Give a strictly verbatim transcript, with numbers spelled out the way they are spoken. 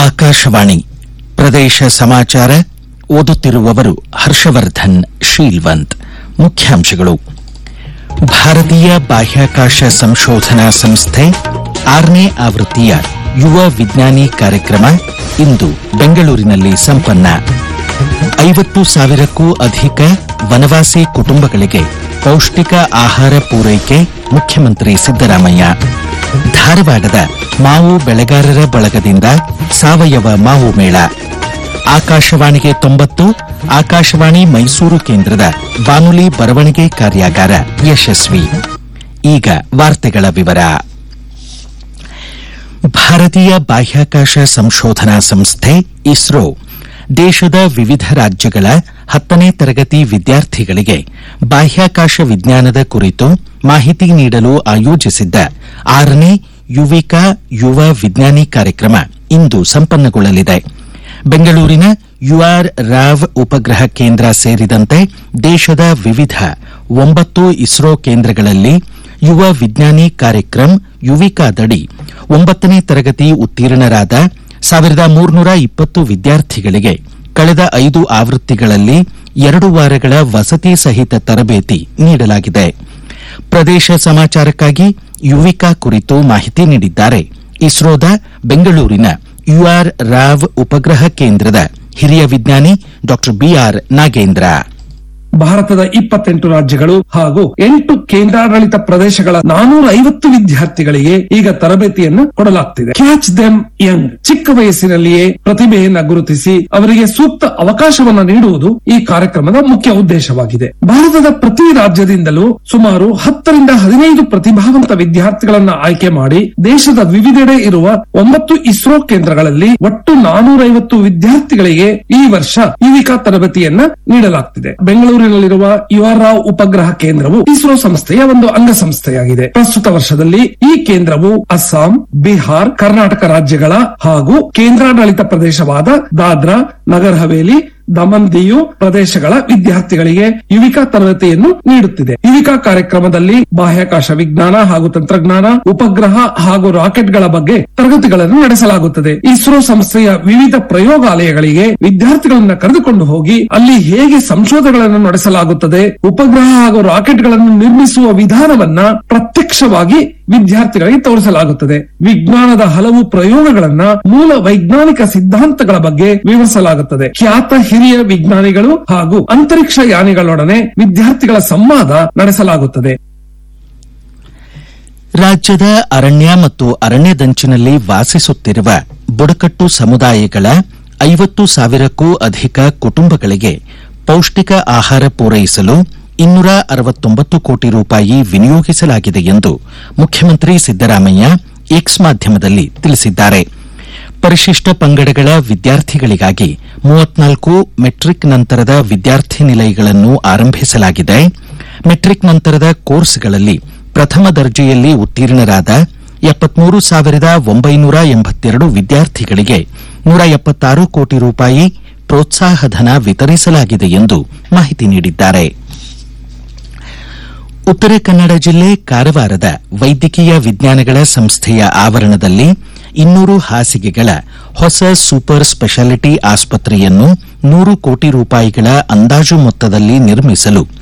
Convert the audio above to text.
ಆಕಾಶವಾಣಿ ಪ್ರದೇಶ ಸಮಾಚಾರ ಓದುತ್ತಿರುವವರು ಹರ್ಷವರ್ಧನ್ ಶೀಲ್ವಂತ್. ಮುಖ್ಯಾಂಶಗಳು. ಭಾರತೀಯ ಬಾಹ್ಯಾಕಾಶ ಸಂಶೋಧನಾ ಸಂಸ್ಥೆ ಆರನೇ ಆವೃತ್ತಿಯ ಯುವ ವಿಜ್ಞಾನಿ ಕಾರ್ಯಕ್ರಮ ಇಂದು ಬೆಂಗಳೂರಿನಲ್ಲಿ ಸಂಪನ್ನ. ಐವತ್ತು ಸಾವಿರಕ್ಕೂ ಅಧಿಕ ವನವಾಸಿ ಕುಟುಂಬಗಳಿಗೆ ಪೌಷ್ಟಿಕ ಆಹಾರ ಪೂರೈಕೆ ಮುಖ್ಯಮಂತ್ರಿ ಸಿದ್ದರಾಮಯ್ಯ. ಧಾರವಾಡದ ಮಾವು ಬೆಳೆಗಾರರ ಬಳಗದಿಂದ ಸಾವಯವ ಮಾವು ಮೇಳ. ಆಕಾಶವಾಣಿಗೆ ತೊಂಬತ್ತು ಆಕಾಶವಾಣಿ ಮೈಸೂರು ಕೇಂದ್ರದ ಬಾನುಲಿ ಬರವಣಿಗೆ ಕಾರ್ಯಾಗಾರ ಯಶಸ್ವಿ. ಈಗ ವಾರ್ತೆಗಳ ವಿವರ. ಭಾರತೀಯ ಬಾಹ್ಯಾಕಾಶ ಸಂಶೋಧನಾ ಸಂಸ್ಥೆ ಇಸ್ರೋ ದೇಶದ ವಿವಿಧ ರಾಜ್ಯಗಳ ಹತ್ತನೇ ತರಗತಿ ವಿದ್ಯಾರ್ಥಿಗಳಿಗೆ ಬಾಹ್ಯಾಕಾಶ ವಿಜ್ಞಾನದ ಕುರಿತು ಮಾಹಿತಿ ನೀಡಲು ಆಯೋಜಿಸಿದ್ದ ಆರನೇ ಯುವಿಕಾ ಯುವ ವಿಜ್ಞಾನಿ ಕಾರ್ಯಕ್ರಮ ಇಂದು ಸಂಪನ್ನಗೊಳ್ಳಲಿದೆ. ಬೆಂಗಳೂರಿನ ಯುಆರ್ ರಾವ್ ಉಪಗ್ರಹ ಕೇಂದ್ರ ಸೇರಿದಂತೆ ದೇಶದ ವಿವಿಧ ಒಂಬತ್ತು ಇಸ್ರೋ ಕೇಂದ್ರಗಳಲ್ಲಿ ಯುವ ವಿಜ್ಞಾನಿ ಕಾರ್ಯಕ್ರಮ ಯುವಿಕಾದಡಿ ಒಂಬತ್ತನೇ ತರಗತಿ ಉತ್ತೀರ್ಣರಾದ ಸಾವಿರದ ಮೂರ್ನೂರ ಇಪ್ಪತ್ತು ವಿದ್ಯಾರ್ಥಿಗಳಿಗೆ ಕಳೆದ ಐದು ಆವೃತ್ತಿಗಳಲ್ಲಿ ಎರಡು ವಾರಗಳ ವಸತಿ ಸಹಿತ ತರಬೇತಿ ನೀಡಲಾಗಿದೆ. ಪ್ರದೇಶ ಸಮಾಚಾರಕ್ಕಾಗಿ ಯುವಿಕಾ ಕುರಿತು ಮಾಹಿತಿ ನೀಡಿದ್ದಾರೆ ಇಸ್ರೋದ ಬೆಂಗಳೂರಿನ ಯುಆರ್ ರಾವ್ ಉಪಗ್ರಹ ಕೇಂದ್ರದ ಹಿರಿಯ ವಿಜ್ಞಾನಿ ಡಾ ಬಿಆರ್ ನಾಗೇಂದ್ರ. ಭಾರತದ ಇಪ್ಪತ್ತೆಂಟು ರಾಜ್ಯಗಳು ಹಾಗೂ ಎಂಟು ಕೇಂದ್ರಾಡಳಿತ ಪ್ರದೇಶಗಳ ನಾನೂರ ಐವತ್ತು ವಿದ್ಯಾರ್ಥಿಗಳಿಗೆ ಈಗ ತರಬೇತಿಯನ್ನು ಕೊಡಲಾಗುತ್ತಿದೆ. ಕ್ಯಾಚ್ ದೆಮ್ ಯಂಗ್, ಚಿಕ್ಕ ವಯಸ್ಸಿನಲ್ಲಿಯೇ ಪ್ರತಿಭೆಯನ್ನ ಗುರುತಿಸಿ ಅವರಿಗೆ ಸೂಕ್ತ ಅವಕಾಶವನ್ನ ನೀಡುವುದು ಈ ಕಾರ್ಯಕ್ರಮದ ಮುಖ್ಯ ಉದ್ದೇಶವಾಗಿದೆ. ಭಾರತದ ಪ್ರತಿ ರಾಜ್ಯದಿಂದಲೂ ಸುಮಾರು ಹತ್ತರಿಂದ ಹದಿನೈದು ಪ್ರತಿಭಾವಂತ ವಿದ್ಯಾರ್ಥಿಗಳನ್ನ ಆಯ್ಕೆ ಮಾಡಿ ದೇಶದ ವಿವಿಧೆಡೆ ಇರುವ ಒಂಬತ್ತು ಇಸ್ರೋ ಕೇಂದ್ರಗಳಲ್ಲಿ ಒಟ್ಟು ನಾನೂರೈವತ್ತು ವಿದ್ಯಾರ್ಥಿಗಳಿಗೆ ಈ ವರ್ಷ ಯುವಿಕಾ ತರಬೇತಿಯನ್ನ ನೀಡಲಾಗುತ್ತಿದೆ. ಬೆಂಗಳೂರು ಿರುವ ಯುಆರ್ ರಾವ್ ಉಪಗ್ರಹ ಕೇಂದ್ರವು ಇಸ್ರೋ ಸಂಸ್ಥೆಯ ಒಂದು ಅಂಗಸಂಸ್ಥೆಯಾಗಿದೆ. ಪ್ರಸ್ತುತ ವರ್ಷದಲ್ಲಿ ಈ ಕೇಂದ್ರವು ಅಸ್ಸಾಂ, ಬಿಹಾರ್, ಕರ್ನಾಟಕ ರಾಜ್ಯಗಳ ಹಾಗೂ ಕೇಂದ್ರಾಡಳಿತ ಪ್ರದೇಶವಾದ ದಾದ್ರಾ ನಗರ್ ಹವೇಲಿ, ದಮನ್ ದಿಯು ಪ್ರದೇಶಗಳ ವಿದ್ಯಾರ್ಥಿಗಳಿಗೆ ಯುವಿಕಾ ತರಬೇತಿಯನ್ನು ನೀಡುತ್ತಿದೆ. ಯುವಿಕಾ ಕಾರ್ಯಕ್ರಮದಲ್ಲಿ ಬಾಹ್ಯಾಕಾಶ ವಿಜ್ಞಾನ ಹಾಗೂ ತಂತ್ರಜ್ಞಾನ, ಉಪಗ್ರಹ ಹಾಗೂ ರಾಕೆಟ್ಗಳ ಬಗ್ಗೆ ತರಗತಿಗಳನ್ನು ನಡೆಸಲಾಗುತ್ತದೆ. ಇಸ್ರೋ ಸಂಸ್ಥೆಯ ವಿವಿಧ ಪ್ರಯೋಗಾಲಯಗಳಿಗೆ ವಿದ್ಯಾರ್ಥಿಗಳನ್ನ ಕರೆದುಕೊಂಡು ಹೋಗಿ ಅಲ್ಲಿ ಹೇಗೆ ಸಂಶೋಧನೆಗಳನ್ನು ನಡೆಸಲಾಗುತ್ತದೆ, ಉಪಗ್ರಹ ಹಾಗೂ ರಾಕೆಟ್ಗಳನ್ನು ನಿರ್ಮಿಸುವ ವಿಧಾನವನ್ನ ಪ್ರತ್ಯಕ್ಷವಾಗಿ ವಿದ್ಯಾರ್ಥಿಗಳಿಗೆ ತೋರಿಸಲಾಗುತ್ತದೆ. ವಿಜ್ಞಾನದ ಹಲವು ಪ್ರಯೋಗಗಳನ್ನ ಮೂಲ ವೈಜ್ಞಾನಿಕ ಸಿದ್ಧಾಂತಗಳ ಬಗ್ಗೆ ವಿವರಿಸಲಾಗುತ್ತದೆ. ಖ್ಯಾತ ಹಿರಿಯ ವಿಜ್ಞಾನಿಗಳು ಹಾಗೂ ಅಂತರಿಕ್ಷ ಯಾನಿಗಳೊಡನೆ ವಿದ್ಯಾರ್ಥಿಗಳ ಸಂವಾದ ನಡೆಸಲಾಗುತ್ತದೆ. ರಾಜ್ಯದ ಅರಣ್ಯ ಮತ್ತು ಅರಣ್ಯದಂಚಿನಲ್ಲಿ ವಾಸಿಸುತ್ತಿರುವ ಬುಡಕಟ್ಟು ಸಮುದಾಯಗಳ ಐವತ್ತು ಸಾವಿರಕ್ಕೂ ಅಧಿಕ ಕುಟುಂಬಗಳಿಗೆ ಪೌಷ್ಟಿಕ ಆಹಾರ ಪೂರೈಸಲು ಇನ್ನೂರ ಅರವತ್ತೊಂಬತ್ತು ಕೋಟಿ ರೂಪಾಯಿ ವಿನಿಯೋಗಿಸಲಾಗಿದೆ ಎಂದು ಮುಖ್ಯಮಂತ್ರಿ ಸಿದ್ದರಾಮಯ್ಯ ಎಕ್ಸ್ ಮಾಧ್ಯಮದಲ್ಲಿ ತಿಳಿಸಿದ್ದಾರೆ. ಪರಿಶಿಷ್ಟ ಪಂಗಡಗಳ ವಿದ್ಯಾರ್ಥಿಗಳಿಗಾಗಿ ಮೂವತ್ನಾಲ್ಕು ಮೆಟ್ರಿಕ್ ನಂತರದ ವಿದ್ಯಾರ್ಥಿ ನಿಲಯಗಳನ್ನು ಆರಂಭಿಸಲಾಗಿದೆ. ಮೆಟ್ರಿಕ್ ನಂತರದ ಕೋರ್ಸ್ಗಳಲ್ಲಿ ಪ್ರಥಮ ದರ್ಜೆಯಲ್ಲಿ ಉತ್ತೀರ್ಣರಾದ ಎಪ್ಪತ್ಮೂರು ಸಾವಿರದ ಒಂಬೈನೂರ ಎಂಬತ್ತೆರಡು ವಿದ್ಯಾರ್ಥಿಗಳಿಗೆ ನೂರ ಎಪ್ಪತ್ತಾರು ಕೋಟಿ ರೂಪಾಯಿ ಪ್ರೋತ್ಸಾಹಧನ ವಿತರಿಸಲಾಗಿದೆ ಎಂದು ಮಾಹಿತಿ ನೀಡಿದ್ದಾರೆ. ಉತ್ತರ ಕನ್ನಡ ಜಿಲ್ಲೆ ಕಾರವಾರದ ವೈದ್ಯಕೀಯ ವಿಜ್ಞಾನಗಳ ಸಂಸ್ಥೆಯ ಆವರಣದಲ್ಲಿ ಇನ್ನೂರು ಹಾಸಿಗೆಗಳ ಹೊಸ ಸೂಪರ್ ಸ್ಪೆಷಾಲಿಟಿ ಆಸ್ಪತ್ರೆಯನ್ನು ನೂರು ಕೋಟಿ ರೂಪಾಯಿಗಳ ಅಂದಾಜು ಮೊತ್ತದಲ್ಲಿ ನಿರ್ಮಿಸಲು